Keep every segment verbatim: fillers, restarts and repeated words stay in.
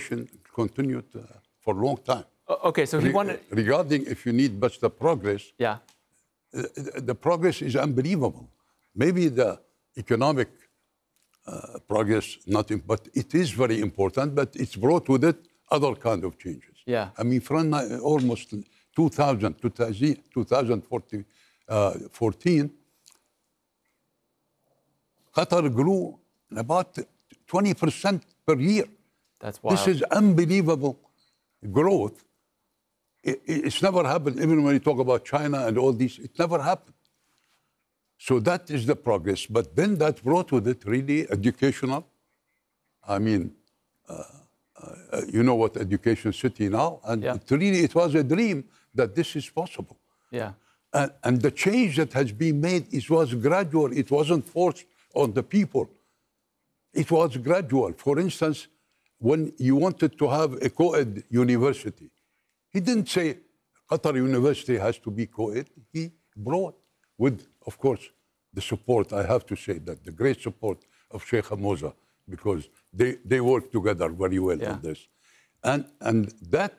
situation continued uh, for a long time. Okay, so he Re wanted... Regarding if you need but the progress, yeah. uh, the progress is unbelievable. Maybe the economic uh, progress, nothing, but it is very important, but it's brought with it other kind of changes. Yeah. I mean, from almost two thousand to twenty fourteen, Qatar grew about twenty percent per year. That's wild. This is unbelievable growth. It, it's never happened, even when you talk about China and all these, it never happened. So that is the progress. But then that brought with it really educational. I mean, uh, uh, you know what Education City now, and yeah. it really, it was a dream that this is possible. Yeah. And, and the change that has been made, it was gradual. It wasn't forced on the people. It was gradual. For instance, when you wanted to have a co-ed university, he didn't say Qatar University has to be co-ed. He brought, with, of course, the support, I have to say that, the great support of Sheikh Hamza, because they, they work together very well yeah. on this. And, and that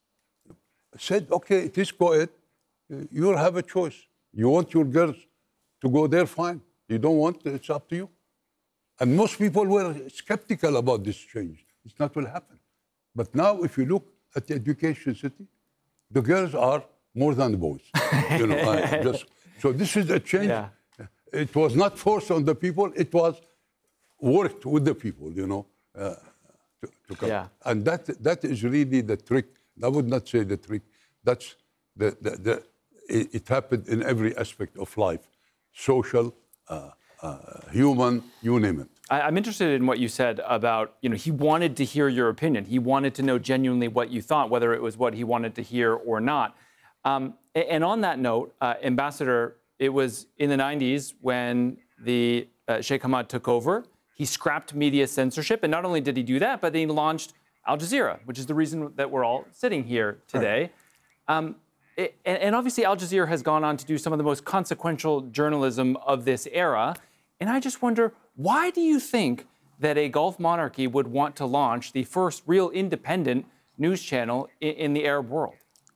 said, okay, it is co-ed. You have a choice. You want your girls to go there, fine. You don't want, it's up to you. And most people were skeptical about this change. It's not will happen. But now, if you look at the Education City, the girls are more than the boys. You know, I just, so this is a change. Yeah. It was not forced on the people. It was worked with the people, you know, uh, to, to come. Yeah. And that, that is really the trick. I would not say the trick. That's the, the, the it, it happened in every aspect of life, social, uh, uh, human, you name it. I, I'm interested in what you said about, you know, he wanted to hear your opinion. He wanted to know genuinely what you thought, whether it was what he wanted to hear or not. Um, and on that note, uh, Ambassador, it was in the nineties when the uh, Sheikh Hamad took over. He scrapped media censorship, and not only did he do that, but then he launched Al Jazeera, which is the reason that we're all sitting here today. Right. Um, it, and, and obviously, Al Jazeera has gone on to do some of the most consequential journalism of this era. And I just wonder, why do you think that a Gulf monarchy would want to launch the first real independent news channel in, in the Arab world?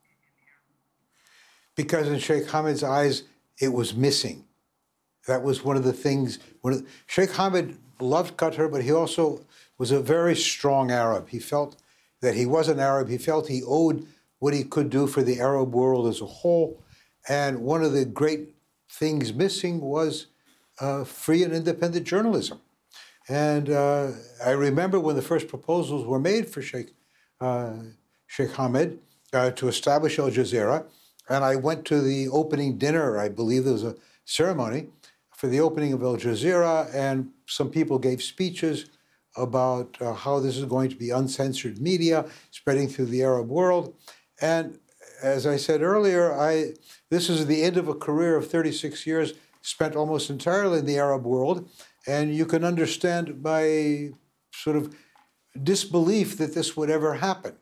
Because in Sheikh Hamad's eyes, it was missing. That was one of the things. One of the, Sheikh Hamad loved Qatar, but he also was a very strong Arab. He felt that he was an Arab. He felt he owed what he could do for the Arab world as a whole. And one of the great things missing was uh, free and independent journalism. And uh, I remember when the first proposals were made for Sheikh, uh, Sheikh Hamad uh, to establish Al Jazeera, and I went to the opening dinner. I believe there was a ceremony for the opening of Al Jazeera, and some people gave speeches about uh, how this is going to be uncensored media spreading through the Arab world. And as I said earlier, I, this is the end of a career of thirty-six years spent almost entirely in the Arab world. And you can understand my sort of disbelief that this would ever happen.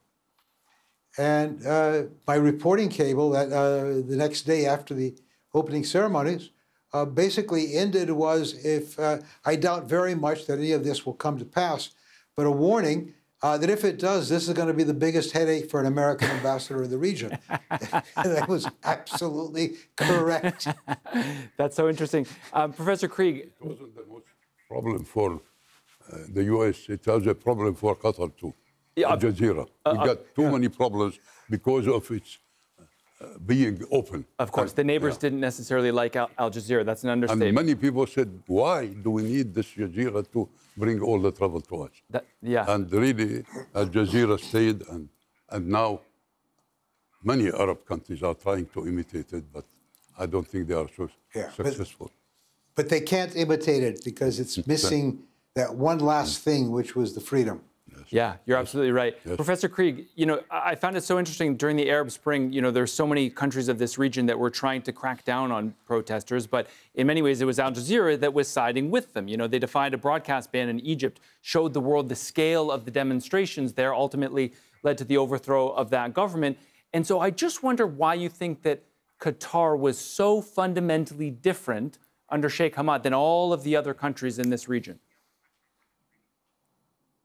And uh, my reporting cable that uh, the next day after the opening ceremonies uh, basically ended was, if uh, I doubt very much that any of this will come to pass, but a warning uh, that if it does, this is going to be the biggest headache for an American ambassador in the region. That was absolutely correct. That's so interesting. Um, Professor Krieg. It wasn't the most problem for uh, the U S. It was a problem for Qatar too. Yeah, Al Jazeera. Uh, we uh, got too yeah. many problems because of its uh, being open. Of course, the neighbors yeah. didn't necessarily like Al, Al Jazeera. That's an understatement. And many people said, why do we need this Jazeera to bring all the trouble to us? That, yeah. And really, Al Jazeera stayed, and, and now many Arab countries are trying to imitate it, but I don't think they are so yeah, successful. But, but they can't imitate it because it's missing that one last thing, which was the freedom. Yeah, you're absolutely right. Yes. Professor Krieg, you know, I found it so interesting during the Arab Spring, you know, there's so many countries of this region that were trying to crack down on protesters, but in many ways it was Al Jazeera that was siding with them. You know, they defied a broadcast ban in Egypt, showed the world the scale of the demonstrations there, ultimately led to the overthrow of that government. And so I just wonder why you think that Qatar was so fundamentally different under Sheikh Hamad than all of the other countries in this region.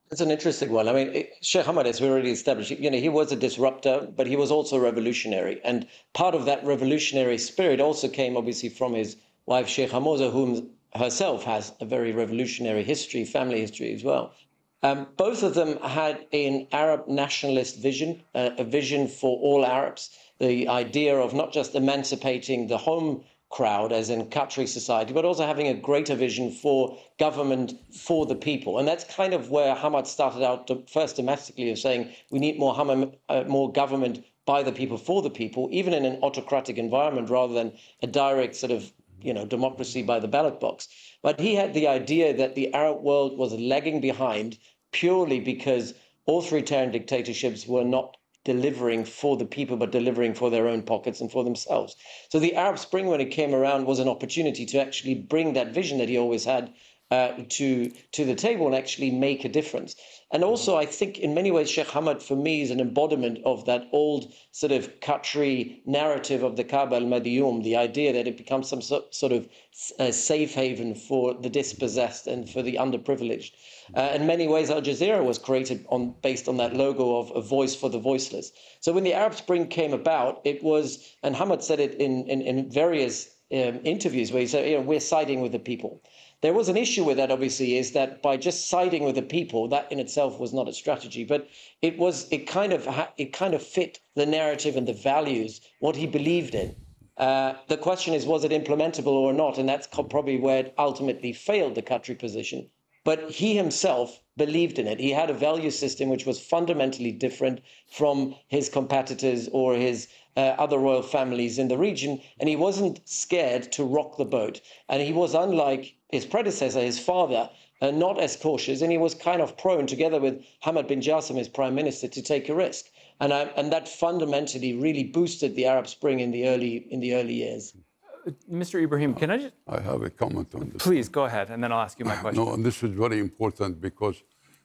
It's an interesting one. I mean, it, Sheikh Hamad, as we already established, you know, he was a disruptor, but he was also revolutionary. And part of that revolutionary spirit also came, obviously, from his wife, Sheikh Hamoza, whom herself has a very revolutionary history, family history as well. Um, both of them had an Arab nationalist vision, uh, a vision for all Arabs, the idea of not just emancipating the home crowd, as in Qatari society, but also having a greater vision for government for the people. And that's kind of where Hamad started out to, first domestically, of saying we need more, uh, more government by the people for the people, even in an autocratic environment, rather than a direct sort of, you know, democracy by the ballot box. But he had the idea that the Arab world was lagging behind purely because authoritarian dictatorships were not delivering for the people, but delivering for their own pockets and for themselves. So the Arab Spring, when it came around, was an opportunity to actually bring that vision that he always had uh, to, to the table and actually make a difference. And also, I think in many ways, Sheikh Hamad, for me, is an embodiment of that old sort of Qatari narrative of the Kaaba al-Madiyum, the idea that it becomes some so, sort of uh, safe haven for the dispossessed and for the underprivileged. Uh, in many ways, Al Jazeera was created on based on that logo of a voice for the voiceless. So when the Arab Spring came about, it was, and Hamad said it in, in, in various um, interviews where he said, you know, we're siding with the people. There was an issue with that, obviously, is that by just siding with the people, that in itself was not a strategy, but it was, it kind of, it kind of fit the narrative and the values, what he believed in. Uh, the question is, was it implementable or not? And that's probably where it ultimately failed, the Qatari position. But he himself believed in it. He had a value system which was fundamentally different from his competitors or his uh, other royal families in the region, and he wasn't scared to rock the boat. And he was, unlike his predecessor, his father, uh, not as cautious, and he was kind of prone, together with Hamad bin Jassim, his prime minister, to take a risk. And, I, and that fundamentally really boosted the Arab Spring in the early in the early years. Mister Ibrahim, can I just... I have a comment on this. Please, go ahead, and then I'll ask you my question. No, and this is very important because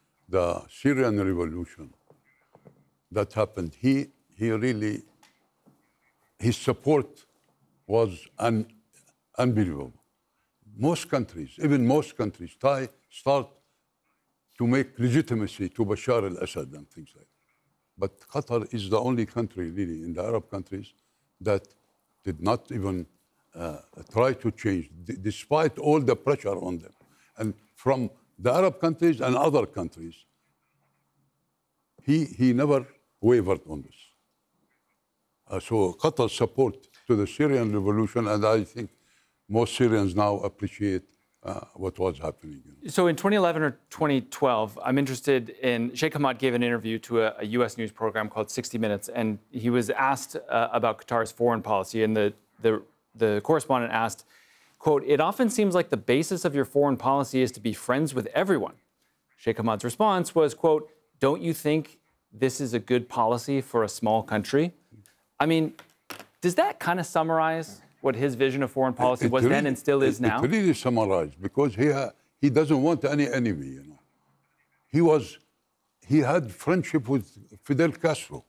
the Syrian revolution that happened, he, he really, his support was un, unbelievable. Most countries, even most countries, try, start to make legitimacy to Bashar al-Assad and things like that. But Qatar is the only country, really, in the Arab countries that did not even uh, try to change, d despite all the pressure on them. And from the Arab countries and other countries, he, he never wavered on this. Uh, so Qatar's support to the Syrian revolution, and I think most Syrians now appreciate uh, what was happening. You know. So in twenty eleven or twenty twelve, I'm interested in, Sheikh Hamad gave an interview to a, a U S news program called sixty minutes, and he was asked uh, about Qatar's foreign policy, and the, the, the correspondent asked, quote, "It often seems like the basis of your foreign policy is to be friends with everyone." Sheikh Hamad's response was, quote, "Don't you think this is a good policy for a small country?" I mean, does that kind of summarize what his vision of foreign policy it was really, then and still is it, now? It really summarized, because he, ha he doesn't want any enemy, you know. He was, he had friendship with Fidel Castro.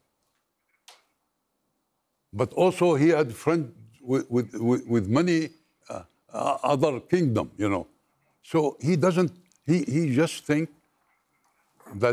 But also he had friend with, with, with, with many uh, uh, other kingdom, you know. So he doesn't, he, he just think that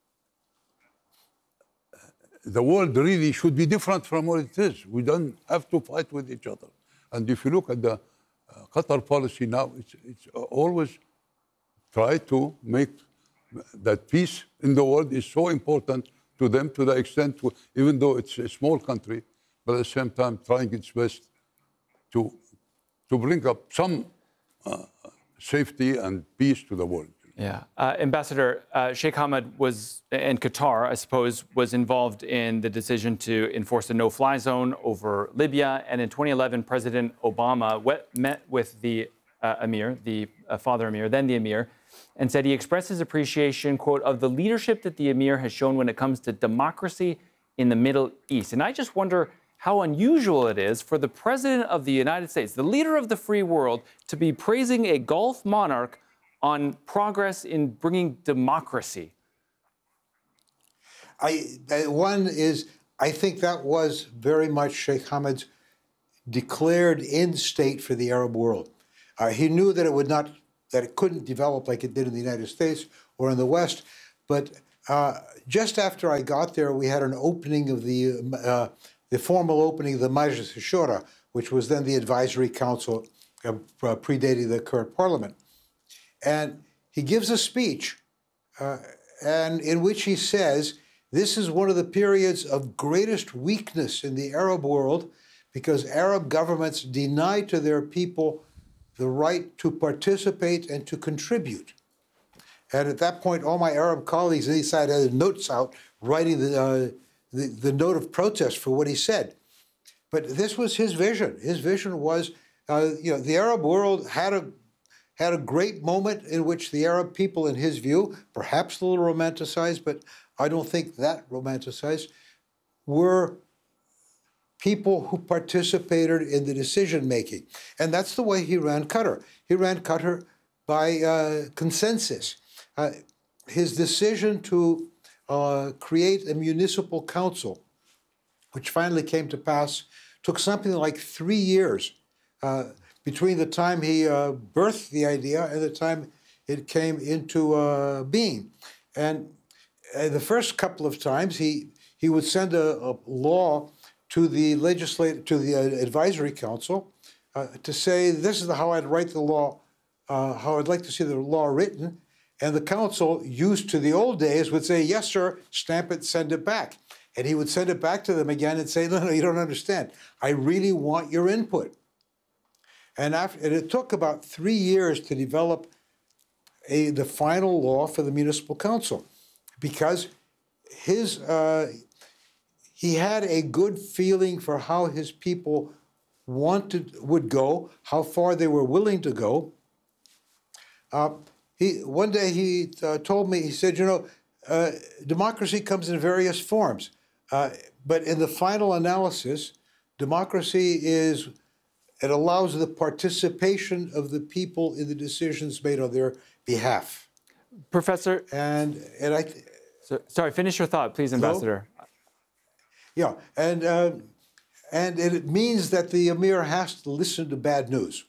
the world really should be different from what it is. We don't have to fight with each other. And if you look at the uh, Qatar policy now, it's, it's always try to make that peace in the world is so important to them, to the extent, to, even though it's a small country, but at the same time trying its best to, to bring up some uh, safety and peace to the world. Yeah. Uh, Ambassador, uh, Sheikh Hamad was, and Qatar, I suppose, was involved in the decision to enforce a no-fly zone over Libya. And in twenty eleven, President Obama wet, met with the uh, Emir, the uh, father Emir, then the Emir, and said he expressed his appreciation, quote, of the leadership that the Emir has shown when it comes to democracy in the Middle East. And I just wonder how unusual it is for the President of the United States, the leader of the free world, to be praising a Gulf monarch on progress in bringing democracy. I, one is, I think that was very much Sheikh Hamad's declared end state for the Arab world. Uh, he knew that it would not, that it couldn't develop like it did in the United States or in the West, But uh, just after I got there, we had an opening of the uh, the formal opening of the Majlis Shura, which was then the advisory council uh, predating the current parliament. And he gives a speech, uh, and in which he says, this is one of the periods of greatest weakness in the Arab world because Arab governments deny to their people the right to participate and to contribute. And at that point, all my Arab colleagues on each side had notes out, writing the, uh, the, the note of protest for what he said. But this was his vision. His vision was, uh, you know, the Arab world had a had a great moment in which the Arab people, in his view, perhaps a little romanticized, but I don't think that romanticized, were people who participated in the decision-making. And that's the way he ran Qatar. He ran Qatar by uh, consensus. Uh, his decision to uh, create a municipal council, which finally came to pass, took something like three years uh, between the time he uh, birthed the idea and the time it came into uh, being. And uh, the first couple of times, he he would send a, a law to the legislative, to the uh, advisory council uh, to say, this is how I'd write the law, uh, how I'd like to see the law written. And the council, used to the old days, would say, yes, sir, stamp it, send it back. And he would send it back to them again and say, no, no, you don't understand. I really want your input. And, after, and it took about three years to develop a, the final law for the municipal council, because his uh, he had a good feeling for how his people wanted would go, how far they were willing to go. Uh, he one day he uh, told me, he said, you know, uh, democracy comes in various forms, uh, but in the final analysis, democracy is. It allows the participation of the people in the decisions made on their behalf. Professor, and and I. So, sorry, finish your thought, please, Ambassador. Yeah, and uh, and it means that the emir has to listen to bad news.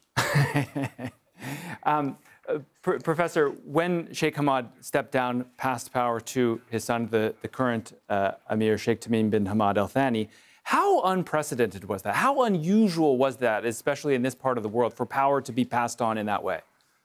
um, uh, Pr Professor, when Sheikh Hamad stepped down, passed power to his son, the the current uh, emir, Sheikh Tamim bin Hamad Al Thani. How unprecedented was that? How unusual was that, especially in this part of the world, for power to be passed on in that way?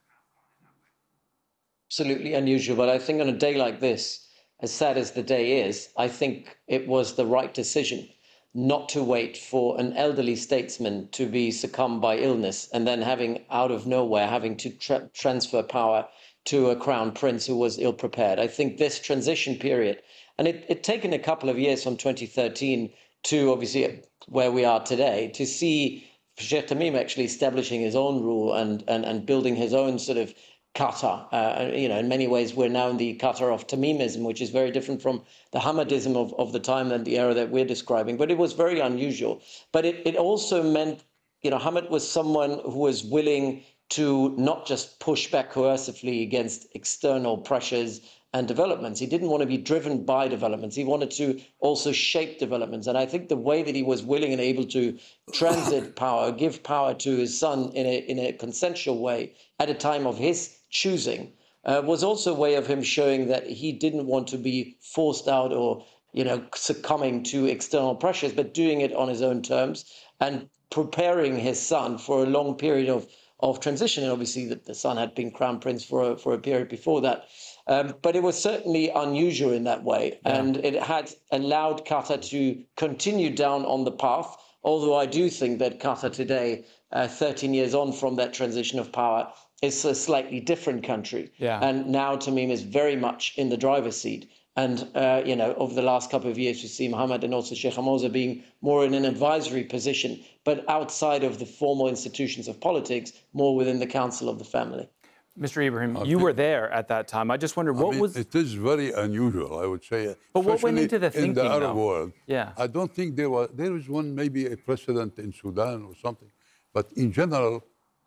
Absolutely unusual. But I think on a day like this, as sad as the day is, I think it was the right decision not to wait for an elderly statesman to be succumbed by illness and then having, out of nowhere, having to tra transfer power to a crown prince who was ill-prepared. I think this transition period, and it it taken a couple of years from twenty thirteen to obviously where we are today, to see Sheikh Tamim actually establishing his own rule and, and, and building his own sort of Qatar. Uh, you know, in many ways, we're now in the Qatar of Tamimism, which is very different from the Hamadism of, of the time and the era that we're describing. But it was very unusual. But it, it also meant, you know, Hamad was someone who was willing to not just push back coercively against external pressures and developments. He didn't want to be driven by developments. He wanted to also shape developments. And I think the way that he was willing and able to transit power, give power to his son in a, in a consensual way at a time of his choosing, uh, was also a way of him showing that he didn't want to be forced out or, you know, succumbing to external pressures, but doing it on his own terms and preparing his son for a long period of, of transition. And obviously the, the son had been crown prince for a, for a period before that. Um, but it was certainly unusual in that way. Yeah. And it had allowed Qatar to continue down on the path, although I do think that Qatar today, uh, thirteen years on from that transition of power, is a slightly different country. Yeah. And now Tamim is very much in the driver's seat. And, uh, you know, over the last couple of years, we see Mohammed and also Sheikh Hamoza being more in an advisory position, but outside of the formal institutions of politics, more within the council of the family. Mister Ibrahim, you were there at that time. I just wondered, what I mean, was... It is very unusual, I would say. But what went into the thinking, in the Arab though? world. Yeah. I don't think there was... There is one, maybe a precedent in Sudan or something. But in general,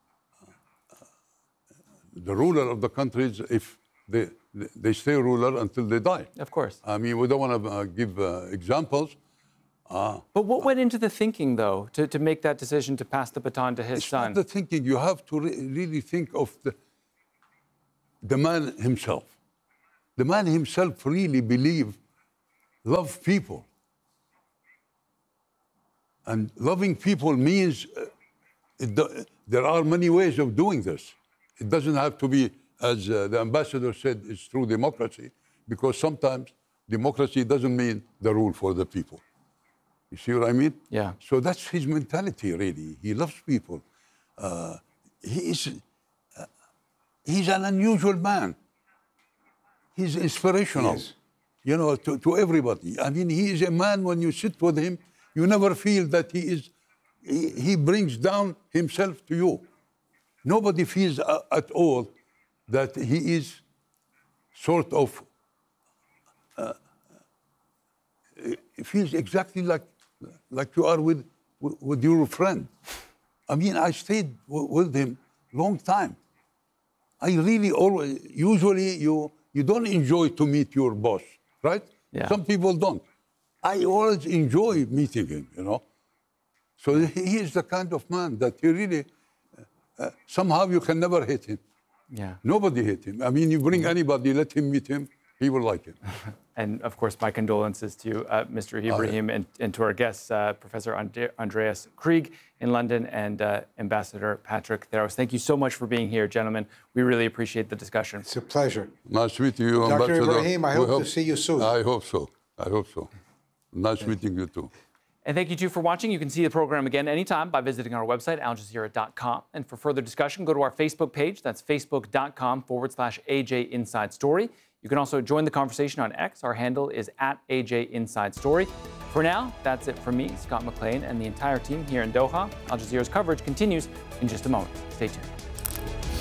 uh, the ruler of the countries, if they, they stay ruler until they die. Of course. I mean, we don't want to uh, give uh, examples. Uh, but what went into the thinking, though, to, to make that decision to pass the baton to his it's son? Not the thinking. You have to re really think of the... the man himself. The man himself really believed, love people. And loving people means uh, it do, there are many ways of doing this. It doesn't have to be, as uh, the ambassador said, it's through democracy, because sometimes democracy doesn't mean the rule for the people. You see what I mean? Yeah. So that's his mentality, really. He loves people. Uh, he is, uh, he's an unusual man. He's inspirational, Yes. you know, to, to everybody. I mean, he is a man, when you sit with him, you never feel that he is, he, he brings down himself to you. Nobody feels uh, at all that he is sort of, uh, it feels exactly like, like you are with, with your friend. I mean, I stayed w- with him long time. I really always, usually you, you don't enjoy to meet your boss, right? Yeah. Some people don't. I always enjoy meeting him, you know. So he is the kind of man that he really, uh, somehow you can never hate him. Yeah. Nobody hate him. I mean, you bring anybody, let him meet him, he will like it. And of course, my condolences to uh, Mister Ibrahim and, and to our guests, uh, Professor And- Andreas Krieg in London and uh, Ambassador Patrick Theros. Thank you so much for being here, gentlemen. We really appreciate the discussion. It's a pleasure. Nice meeting you, Doctor Ambassador. Ibrahim, I We hope to see you soon. I hope so. I hope so. Nice meeting you too. And thank you, too, for watching. You can see the program again anytime by visiting our website, al jazeera dot com. And for further discussion, go to our Facebook page. That's facebook.com forward slash AJ Inside Story. You can also join the conversation on X. Our handle is at A J Inside Story. For now, that's it from me, Scott McLean, and the entire team here in Doha. Al Jazeera's coverage continues in just a moment. Stay tuned.